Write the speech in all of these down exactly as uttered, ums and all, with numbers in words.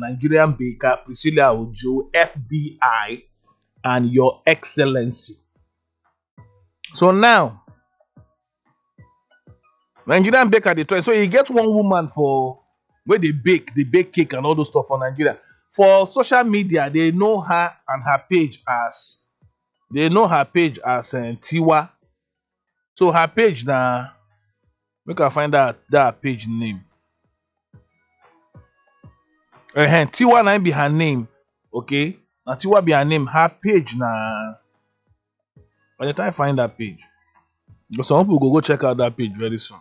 Nigerian baker Priscilla Ojo, F B I, and Your Excellency. So now, Nigerian baker they try. So you get one woman for where they bake, they bake cake and all those stuff for Nigeria. For social media, they know her and her page as they know her page as uh, Tiwa. So her page now, we can find out that page name. Uh, Tiwa now be her name, okay? Now Tiwa be her name. Her page now. By the time I find that page, but some people go go check out that page very soon.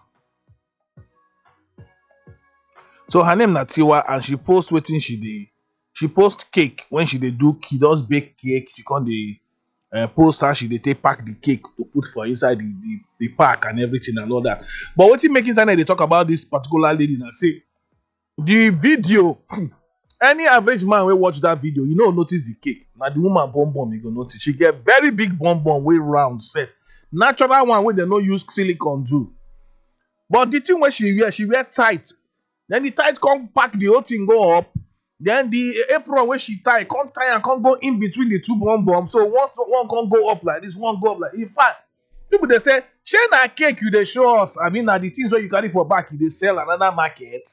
So her name na Tiwa, and she post wetin she dey. She post cake when she dey do. She does bake cake. She come dey uh, post how she dey take pack the cake to put for inside the, the, the pack and everything and all that. But wetin make internet dey talk about this particular lady na say the video. Any average man wey watch that video, you know, notice the cake. Na the woman bum bum you go notice. She get very big bum bum wey round set. Natural one wey dem no use silicone do. But the thing wey she wear, she wear tight. Then the tight come pack the whole thing go up. Then the apron where she tie, come tie and come go in between the two bum bum. So once one can go up like this, one go up like. In fact, people they say, share na cake you they show us. I mean, na the things where you carry for back, you they sell another market.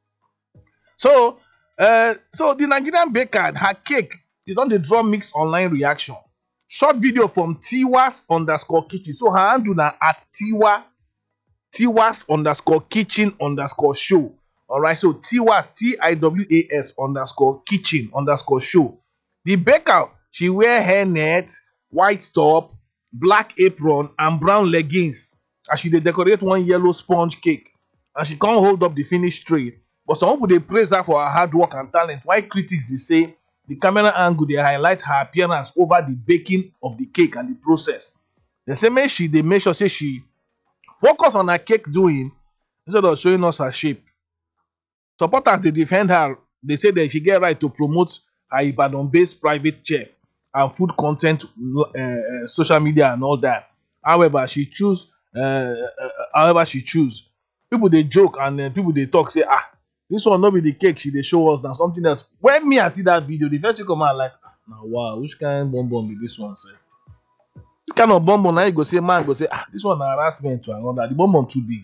So, uh, so the Nigerian baker, her cake, they don't they draw mixed online reaction. Short video from Tiwas underscore kitchen. So her handle na at Tiwa, Tiwas underscore kitchen underscore show. All right, so Tiwas, T I W A S underscore kitchen underscore show. The baker, she wear hairnet, white top, black apron, and brown leggings. And she dey decorate one yellow sponge cake. And she can't hold up the finished tray. But some people they praise her for her hard work and talent. While critics they say the camera angle they highlight her appearance over the baking of the cake and the process. They say make she they make sure say she focus on her cake doing instead of showing us her shape. Supporters they defend her. They say that she get right to promote her Ibadan-based private chef and food content, uh, uh, social media and all that. However, she choose. Uh, uh, however, she choose. People they joke and uh, people they talk say, ah, this one not be the cake she they show us now something else. When me I see that video, the first thing come out like, now wow, which kind of bonbon be this one say? This kind of bonbon now you go say man go say, ah, this one harassment to another. The bonbon too big.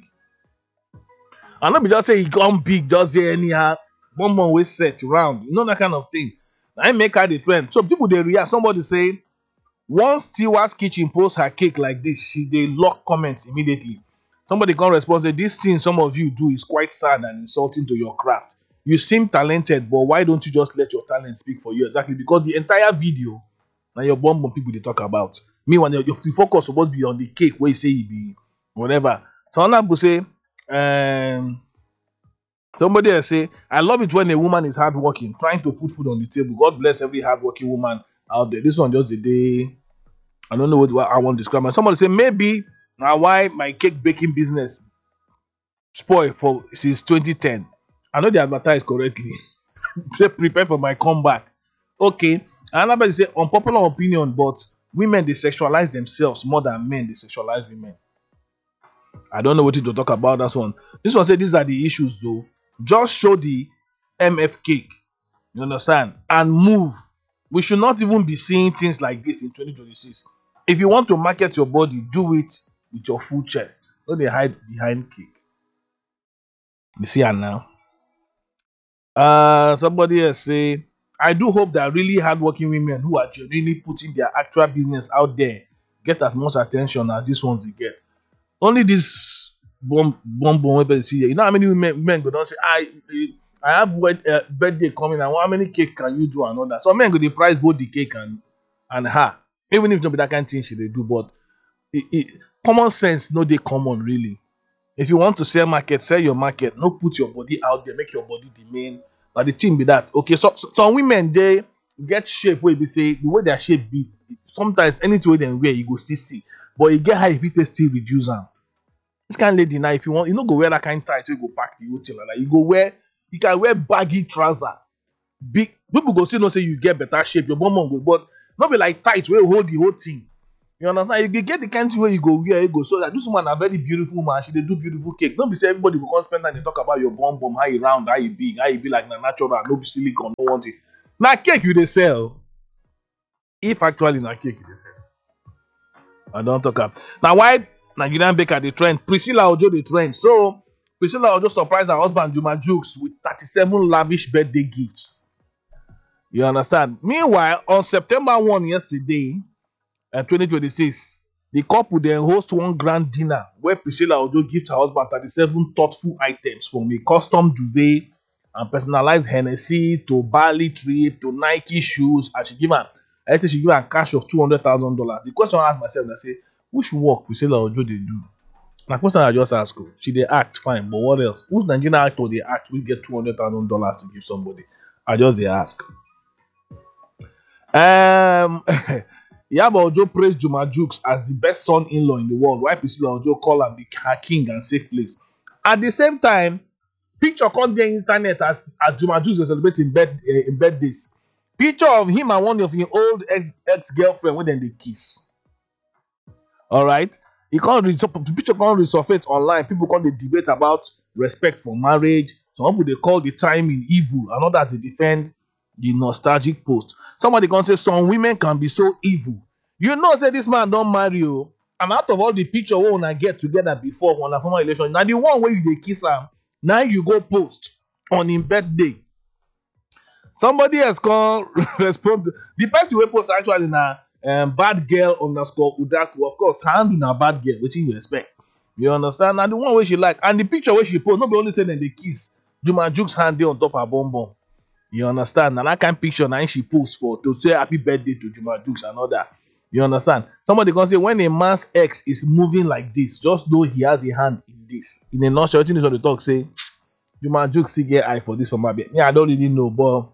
And not be just say he gone big, just say anyhow. Bonbon way set round, you know that kind of thing. I make her the trend. So people they react. Somebody say, once Tiwa's kitchen posts her cake like this, she they lock comments immediately. Somebody can respond say, this thing some of you do is quite sad and insulting to your craft. You seem talented, but why don't you just let your talent speak for you? Exactly, because the entire video now your bonbon people they talk about. Me when your, your focus supposed to be on the cake where you say you be whatever. So other people say. Um, somebody else say, I love it when a woman is hardworking, trying to put food on the table. God bless every hardworking woman out there. This one just a day. I don't know what, what I want to describe. And somebody say, maybe now why my cake baking business spoiled for since twenty ten. I know they advertise correctly. Say, prepare for my comeback. Okay. Another say, unpopular opinion, but women they sexualize themselves more than men they sexualize women. I don't know what to talk about that one. This one said these are the issues though. Just show the M F cake. You understand? And move. We should not even be seeing things like this in twenty twenty-six. If you want to market your body, do it with your full chest. Don't they hide behind cake. You see her now. Uh somebody else say, I do hope that really hardworking women who are genuinely putting their actual business out there get as much attention as these ones they get. Only this bomb bomb bomb we see here. You know how many women men go don't say I I have wed, uh, birthday coming and how many cake can you do and all that. So men go the price both the cake and and her. Even if not be that kind of thing she they do, but it, it, common sense no they common really. If you want to sell market, sell your market. No put your body out there, make your body the main. But the thing be that okay. So, so some women they get shape where you say the way their shape be. Sometimes anything way they wear you go still see. But you get high if it still reduce them. This kind of lady now, if you want, you know, go wear that kind of tight, you go pack the whole thing like that. You go wear, you can wear baggy trouser. Big people go still not say you get better shape, your bum go, but not be like tight where you hold the whole thing. You understand? You get the kind of way you go where you go. So that this woman a very beautiful man. She dey do beautiful cake. Don't be say everybody go come spend time and talk about your bum bum, how you round, how you big, how you be like na natural, no be silicone, no want it. Na cake you dey sell. If actually na cake you dey sell. I don't talk am. Now why Nigerian baker dey trend? Priscilla Ojo dey trend. So Priscilla Ojo surprised her husband Juma Jukes with thirty-seven lavish birthday gifts. You understand? Meanwhile, on September first yesterday, uh, twenty twenty-six, the couple then host one grand dinner where Priscilla Ojo gives her husband thirty-seven thoughtful items from a custom duvet and personalized Hennessy to Bali trip to Nike shoes, and she give her, I say she give her cash of two hundred thousand dollars. The question I ask myself, I say, which work Priscilla Ojo they do? Na question I just ask her. She dey act fine, but what else? Who's Nigerian actor they act will get two hundred thousand dollars to give somebody? I just dey ask. Um, Iyabo Ojo praised Juma Jukes as the best son-in-law in the world, while Priscilla Ojo call him the her king and safe place. At the same time, picture come the internet as, as Juma Jukes was celebrating bed, uh, in birthdays. Picture of him and one of his old ex ex girlfriend when then they kiss. All right, he can't the picture can't resurface online. People can't they debate about respect for marriage. Some people they call the timing evil, and others they defend the nostalgic post. Somebody can say some women can be so evil. You know, say this man don't marry you, and out of all the picture we wanna get together before on a formal relation, now the one where you they kiss her, now you go post on his birthday. Somebody has called respond. The person we post actually now um, bad girl underscore Udaku. Of course, hand na bad girl, which you expect. You understand? And the one where she like, and the picture where she post, nobody only say then they kiss. Juma Jukes hand there on top of her bum bum. You understand? And that kind of picture now she posts for to say happy birthday to Juma Jukes and all that. You understand? Somebody can say when a man's ex is moving like this, just know he has a hand in this. In a nutshell, this is what the talk say. Juma Jukes still get eye for this from my bed. Yeah, I don't really know, but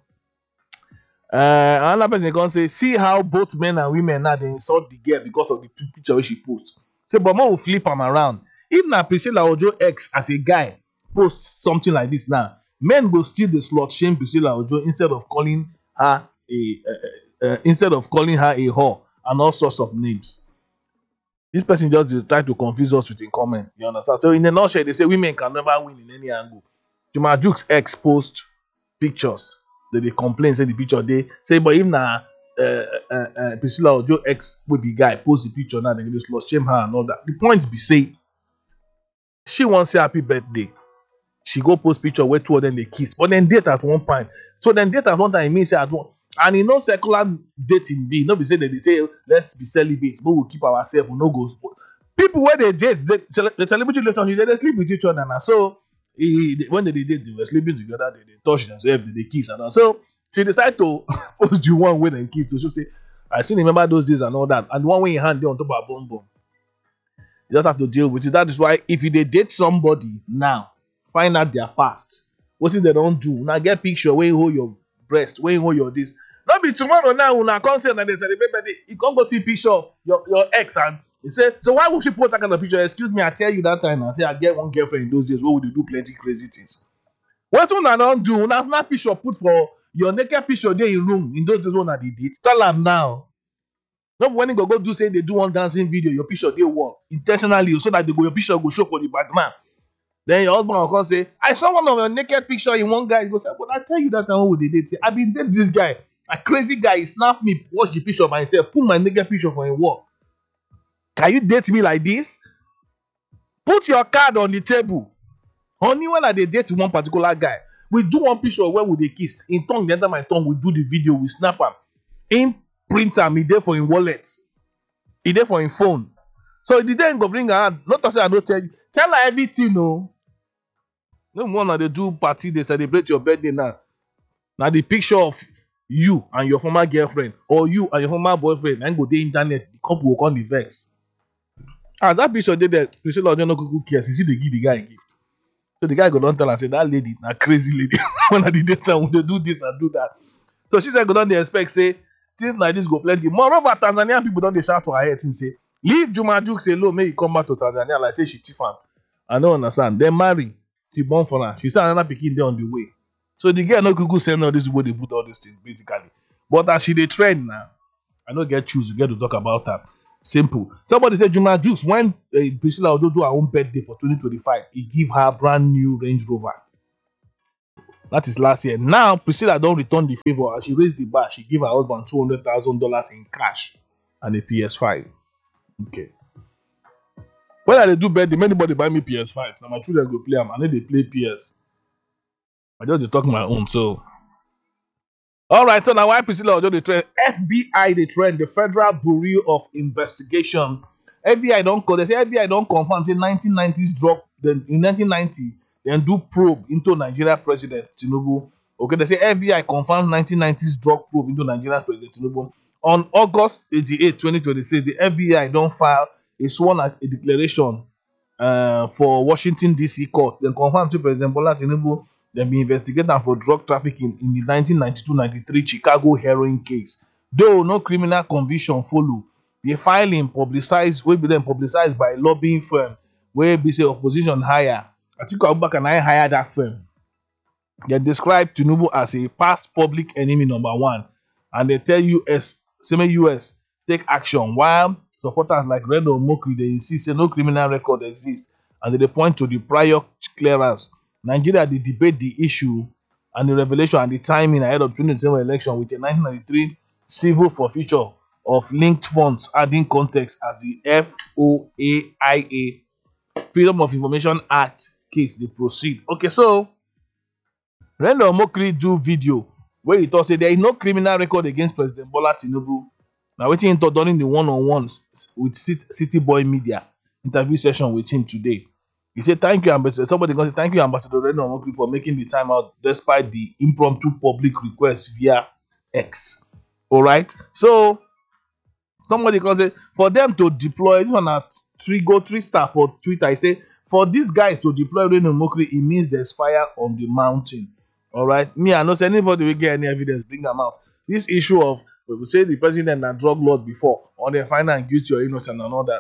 uh, another person can say, see how both men and women now they insult the girl because of the picture which she posts. Say, but man will flip him around. If now Priscilla Ojo ex as a guy posts something like this now, men go still the slut shame Priscilla Ojo instead of calling her a uh, uh, instead of calling her a whore and all sorts of names. This person just uh, try to confuse us with a comment. You understand? So in a nutshell, they say women can never win in any angle. Juma Jukes ex post pictures. They, they complain, say the picture they say, but if now uh, uh, uh, Priscilla Ojo ex will be guy post the picture now, they just slut shame her and all that. The point be say she wants say happy birthday. She go post picture where two of them they kiss, but then date at one point. So then date at one time means say at one, and in no secular dating be no be say that they say let's be celibate, but we'll keep ourselves, we no go. People where they date, they, the celebrity relationship, they, they sleep with each other now. So he, they, when they date, they were sleeping together, they, they touch themselves, they, they kiss and all. So she decided to post the one where they kiss to so say, I still remember those days and all that, and the one where you hand there on top of a bum bum. You just have to deal with it. That is why if you they date somebody now, find out their past. What if they don't do? Now get picture where you hold your breast, where you hold your this. Not be tomorrow now when I concert and they celebrate birthday. You can't go see picture of your, your ex and he said, so why would she put that kind of picture? Excuse me, I tell you that time. I say I get one girlfriend in those days. What would you do plenty crazy things? What one I don't do? Now that picture put for your naked picture there in room in those days when I did it. Tell them now. Not when you go go do say they do one dancing video, your picture they work intentionally so that they go your picture go show for the background. Then your husband will come say, I saw one of your naked picture in one guy. He goes, but I tell you that time when we did it. I been date this guy. A crazy guy. He snapped me, watch the picture of myself, put my naked picture for him work. Can you date me like this? Put your card on the table. Only when I they date one particular guy, we do one picture where we they kiss. In tongue, the enter my tongue, we do the video, we snap him. In printer, me there for him wallet. He there for him phone. So the day go bring her, not to say I don't tell you. Tell her everything, no. No one they do party, they celebrate your birthday now. Now the picture of you and your former girlfriend, or you and your former boyfriend, and go the internet, the couple will come the vex. As that picture did that, Priscilla Ojo no cuckoo cares. You see, they give the guy a gift. So the guy go down tell her, say that lady, that crazy lady, when I did that time, they do this and do that. So she said, go down, they expect, say, things like this go plenty. Moreover, Tanzanian people don't they shout to her head and say, leave Juma Jukes alone, may he come back to Tanzania, like say she tiffan. I don't understand. They marry. She born for her. She said another picking there on the way. So the girl no Google send all this way they put all these things basically. But as she they trend now, I don't get choose to get to talk about her. Simple. Somebody said Juma Jukes, when uh, Priscilla Odo do her own birthday for twenty twenty-five, he give her a brand new Range Rover. That is last year. Now Priscilla don't return the favor and she raised the bar. She give her husband two hundred thousand dollars in cash and a P S five. Okay. When I do birthday, anybody buy me P S five. Now my children go play them. I know they play P S. I just talk my own. So, all right. So now why Priscilla Odo the trend? F B I the trend. The Federal Bureau of Investigation. F B I don't call. They say F B I don't confirm. Say nineteen nineties drop. Then in nineteen ninety, then do probe into Nigeria President Tinubu. Okay, they say F B I confirmed nineteen nineties drug probe into Nigeria President Tinubu. On August eighty-eighth, twenty twenty-six, the F B I don't file a sworn a declaration uh, for Washington D C court. Then confirmed to President Bola Tinubu. Then be investigated for drug trafficking in the nineteen ninety-two ninety-three Chicago heroin case. Though no criminal conviction follow, the filing publicized will be then publicized by a lobbying firm where be say opposition hire. Atiku Abubakar and I hire that firm. They describe Tinubu as a past public enemy number one, and they tell U S, semi U S, take action. While supporters like Reno Mokri, they insist say no criminal record exists, and they point to the prior clearance. Nigeria, they debate the issue and the revelation and the timing ahead of twenty twenty-seven election with a nineteen ninety-three civil forfeiture of linked funds, adding context as the F O A I A Freedom of Information Act case they proceed. Okay, so Reno Mokri do video where he thought say there is no criminal record against President Bola Tinubu. Now waiting to during the one-on-ones with City Boy Media interview session with him today. He said, thank you, Ambassador. Somebody going to say, thank you, Ambassador Reno Mokri, for making the time out despite the impromptu public request via X. All right. So, somebody can say, for them to deploy, this one at three, go three star for Twitter. I say, for these guys to deploy Reno Mokri, it means there's fire on the mountain. All right. Me, I know say anybody will get any evidence, bring them out. This issue of, we say the president and drug lord before, or they find out guilty or innocent and all that.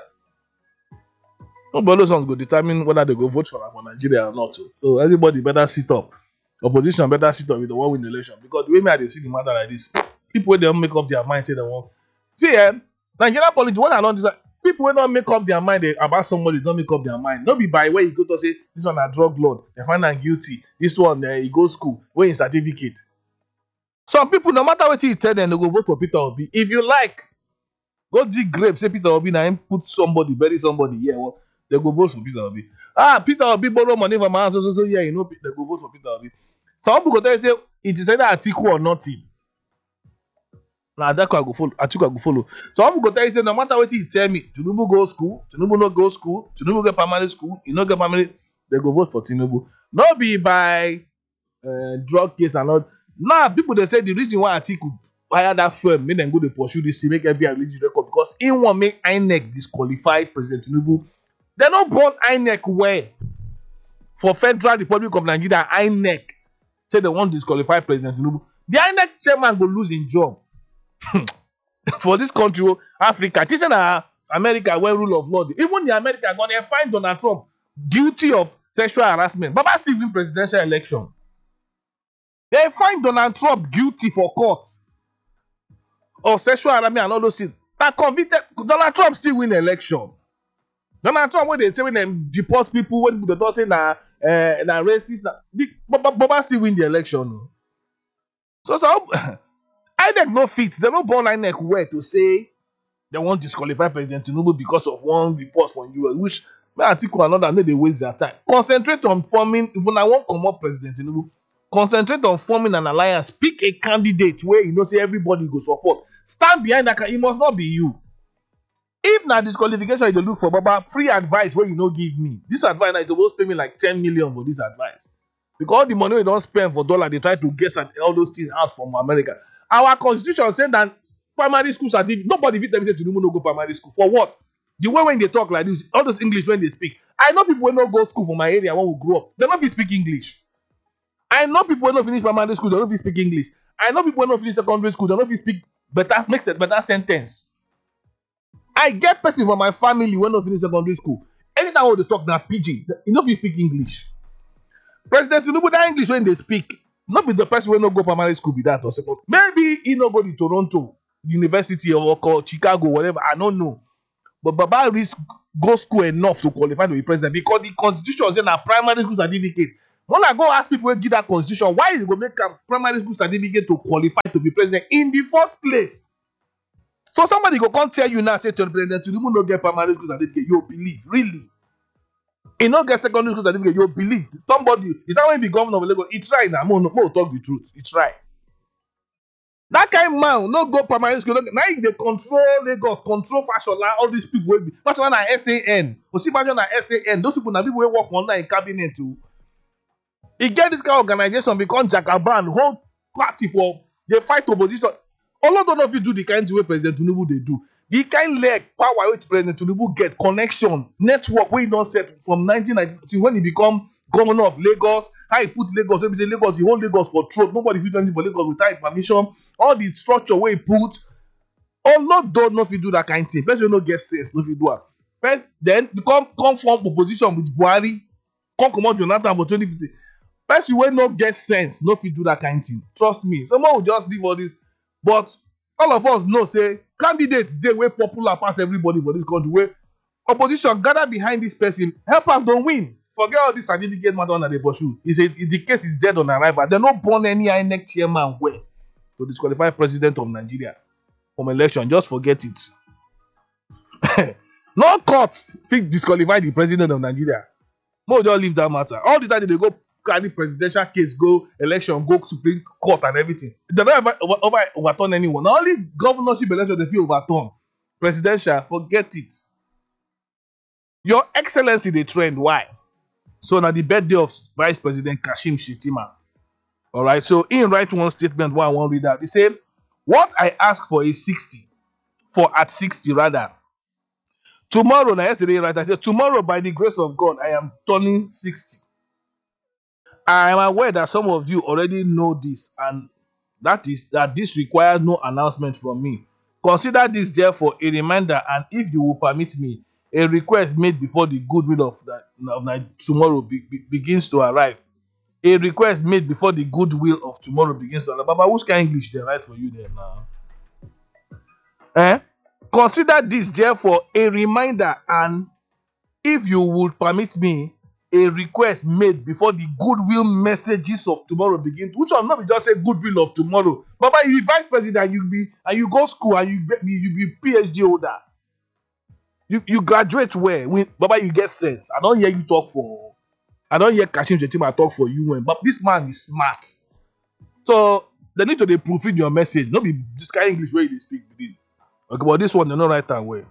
Nobody those ones go determine whether they go vote for, for Nigeria or not. So everybody better sit up. Opposition better sit up with the one win the election. Because the way me I see the matter like this, people when they don't make up their mind say they want. See, eh, Nigeria politics, what I don't decide, people when don't make up their mind they, about somebody, don't make up their mind. Not be by where you go to say this one a drug lord, they find them guilty. This one uh, he go school, where in certificate. Some people, no matter what you tell them, they go vote for Peter Obi. If you like, go dig grave, say Peter Obi, now put somebody, bury somebody here. Well, they go vote for Peter Obi. Ah, Peter Obi borrow money from my house, so, so, so yeah, you know, they go vote for Peter Obi. Some people go tell you say it is either Atiku or nothing. Now that I go follow, Atiku I go follow. Some people go tell you say no matter what you tell me, Tinubu go school, Tinubu no go school, Tinubu get primary school, you no get primary, they go vote for Tinubu. Not be by uh, drug case and all. Now people they say the reason why Atiku hire that firm, make them go to pursue this to make F B I release the record because he won't make I N E C disqualify President Tinubu. They don't born I N E C where for Federal Republic of Nigeria, I N E C say they want to disqualify President Tinubu. The I N E C chairman go lose his job. For this country, Africa, teaching America where rule of law. Even the America gonna find Donald Trump guilty of sexual harassment. Baba still win presidential election. They find Donald Trump guilty for court of sexual harassment and all those things. That convicted Donald Trump still win election. Donald Trump, when they say when they deport people, when they don't say na uh, na racist, na Baba still win the election. So so I N E C no fit. They no born I N E C where to say they want to disqualify President Tinubu because of one report from U S, which Atiku and another they waste their time. Concentrate on forming. If I want to come up President Tinubu, concentrate on forming an alliance. Pick a candidate where you know say everybody go support. Stand behind that. It must not be you. If na disqualification you dey look for, Baba, free advice wey you no give me. This advice na you suppose pay me like ten million for this advice. Because all the money we don't spend for dollar, they try to get all those things out from America. Our constitution said that primary schools are different. Nobody fit them to no go primary school. For what? The way when they talk like this, all those English when they speak. I know people when no go school for my area when we grow up. They don't fit speak English. I know people when no finish primary school, they don't fit speak English. I know people when no finish secondary school, they don't fit speak better, makes a better sentence. I get person from my family when no finish secondary school. Anytime when they talk now pidgin, you know if you speak English. President Tinubu, that English when they speak, not be the person when no go primary school be that or second. Maybe he no go to Toronto University or, or Chicago, whatever. I don't know. But Baba risk go school enough to qualify to be president because the constitution say na primary school certificate. When I go ask people wey give that constitution, why you go make am primary school certificate to qualify to be president in the first place? So somebody go come tell you now, say to President Tinubu no get primary school certificate, you believe, really? He no get secondary school certificate, you believe? Somebody, is that when he be governor of Lagos? He try now, mo mo talk the truth, he try. That kind of man no go primary school. Now he dey control Lagos, control Fashola, all these people wey be. Fashola na S A N, Osinbajo na S A N. Those people na people wey work under in cabinet too. He get this kind of organization become Jagaban, whole party for they fight opposition. Although don't know if you do the kind of way President Tinubu they do. The kind leg power which President Tinubu get, connection, network wey he don set from nineteen ninety till when he become governor of Lagos, how he put Lagos, when he say Lagos, he hold Lagos for throat. Nobody fit do anything for Lagos without his permission. All the structure wey he put, although don't know if you do that kind of thing. Person no get sense, no fit do am. First, then come come form opposition with Buhari, come comot Jonathan for twenty fifteen. Person wey no get sense, no fit do that kind of thing. Trust me. Someone will just leave all this. But all of us know say candidates dey wey popular pass everybody for this country. Wey opposition gather behind this person, help am to win. Forget all this certificate matter under the pursue. He said the case is dead on arrival. They no born any I N E C chairman well to disqualify president of Nigeria from election. Just forget it. No court fit disqualify the president of Nigeria. Mo just leave that matter. All the time they go carry presidential case, go election, go Supreme Court and everything. They don't ever over, over, overturn anyone. Not only governorship election they feel overturn. Presidential, forget it. Your Excellency, the trend. Why? So now the birthday of Vice President Kashim Shettima. All right. So in write one statement, one I want to read out. He said, "What I ask for is sixty, for at sixty rather. Tomorrow, now yesterday, right? I said tomorrow, by the grace of God, I am turning sixty. I am aware that some of you already know this, and that is that this requires no announcement from me. Consider this therefore a reminder, and if you will permit me, a request made before the goodwill of that of that tomorrow be, be, begins to arrive. A request made before the goodwill of tomorrow begins to arrive." Baba, which kind of English they write for you there now? Eh? Consider this therefore a reminder, and if you would permit me, a request made before the goodwill messages of tomorrow begin. Which one not be just say goodwill of tomorrow? Baba, you be vice president, you be and you go school and you be you be P H D holder. You you graduate where? When Baba, you get sense. I don't hear you talk for. I don't hear Kashim Shettima talk for you when. But this man is smart. So they need to they proofread your message. Not be this kind of English way they speak. Okay, but this one they not right that way.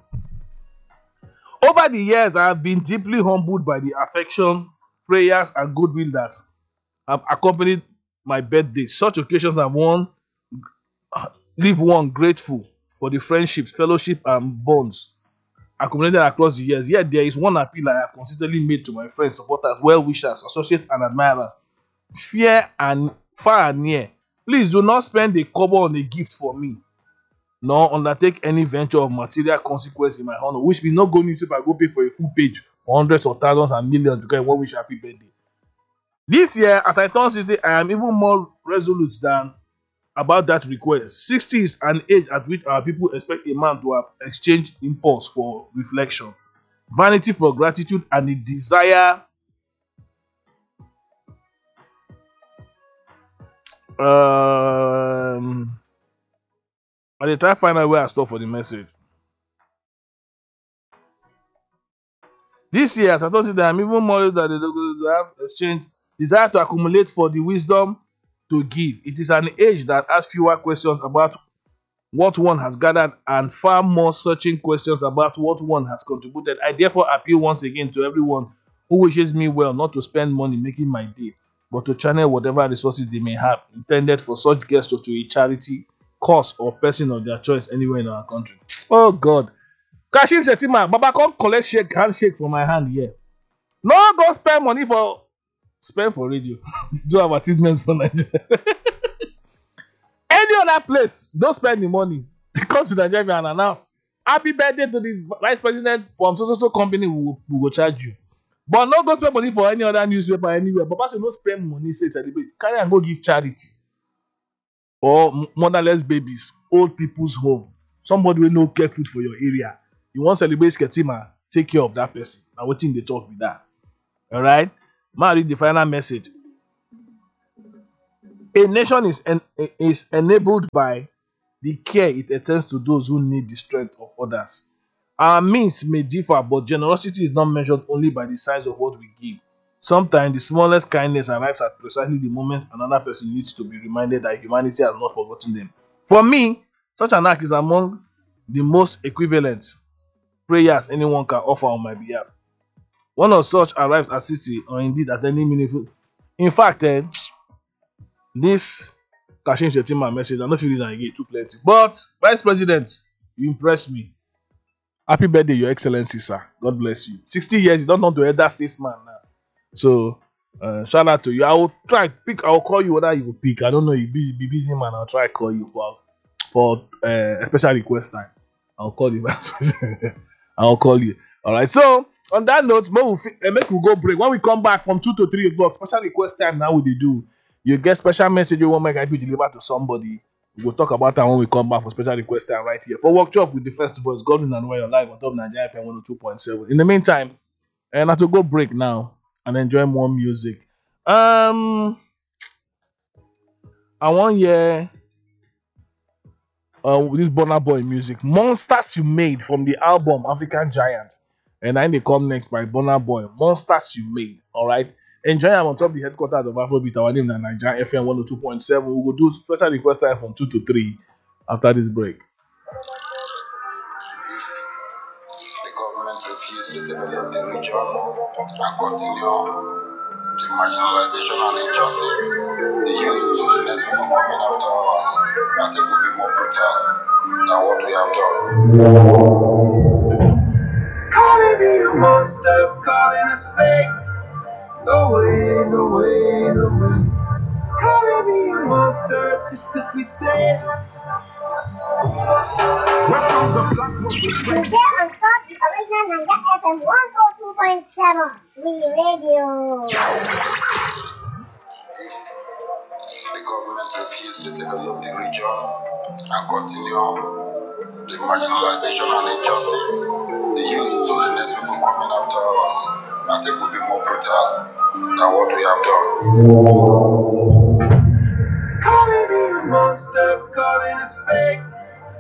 Over the years, I have been deeply humbled by the affection, prayers, and goodwill that have accompanied my birthday. Such occasions have one leave one grateful for the friendships, fellowship, and bonds accumulated across the years. Yet there is one appeal I have consistently made to my friends, supporters, well-wishers, associates, and admirers, fear and far and near. Please do not spend a kobo on a gift for me, nor undertake any venture of material consequence in my honor, which will not go newspaper go pay for a full page for hundreds of thousands and millions because I want wish happy birthday. This year, as I turn sixty, I am even more resolute than about that request. sixty is an age at which our people expect a man to have exchanged impulse for reflection, vanity for gratitude, and a desire um I dey try find out where I stop for the message. This year, as I told you that I'm even more that they have exchange desire to accumulate for the wisdom to give. It is an age that has fewer questions about what one has gathered and far more searching questions about what one has contributed. I therefore appeal once again to everyone who wishes me well not to spend money making my day, but to channel whatever resources they may have intended for such gesture to a charity, cause, or person of their choice anywhere in our country. Oh God. Kashim Shettima, Baba, come collect shake, handshake from my hand here. No, go spend money for spend for radio. Do advertisements for Nigeria. Any other place, don't spend the money. Come to Nigeria and announce happy birthday to the vice president from so so so company. We will, we will charge you. But no go spend money for any other newspaper anywhere. Baba say no spend money, say celebrate. Carry and go give charity. Or motherless babies, old people's home. Somebody will no care food for your area. You want to celebrate Sketima, take care of that person. Now wetin dey talk with that. All right. Now read the final message. A nation is en- is enabled by the care it extends to those who need the strength of others. Our means may differ, but generosity is not measured only by the size of what we give. Sometimes the smallest kindness arrives at precisely the moment another person needs to be reminded that humanity has not forgotten them. For me, such an act is among the most equivalent prayers anyone can offer on my behalf. One of such arrives at sixty or indeed at any meaningful. In fact, eh, this Kashim Shettima message, I don't feel it again, too plenty. But, Vice President, you impress me. Happy birthday, Your Excellency, sir. God bless you. sixty years, you don't know to elder statesman now. So, uh, shout out to you. I will try pick. I will call you whether you will pick. I don't know. You be, be busy, man. I'll try call you for for uh, a special request time. I'll call you. I'll call you. All right. So on that note, make we, fi- uh, make we go break. When we come back from two to three o'clock, special request time. Now we dey do. You get special message you want make I be deliver to somebody. We will talk about that when we come back for special request time right here for workshop with the festivals. Godwin and Royal live on top Nigeria F M one oh two point seven. In the meantime, and I have to go break now and enjoy more music. Um, I want hear uh, this Burna Boy music, "Monsters You Made" from the album African Giant, and then they come next by Burna Boy, "Monsters You Made." All right, enjoy them on top the headquarters of Afrobeat. Our name is Nigeria F M one oh two point seven. We will do special request time from two to three after this break. The government refused to develop the region and continue the marginalization and injustice. The youth socialist people coming after us, and it will be more brutal than what we have done. Calling me a monster, calling us fake. No way, no way, no way. Calling me a monster just cause we say it. Welcome to Black Rock We're here on top the original Nigeria F M one oh two point seven. We radio. If the government refused to develop the region and continue the marginalization and injustice, the youth socialist people coming after us, and it will be more brutal than what we have done. Calling me a monster.